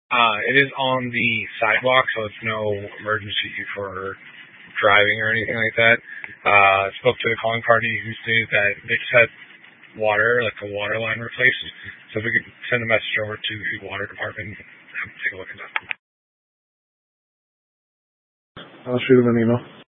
It is on the sidewalk, so it's no emergency for driving or anything like that. Spoke to the calling party who stated that they just had water, like a water line replaced. So if we could send a message over to the water department, have them take a look at that. I'll shoot him an email.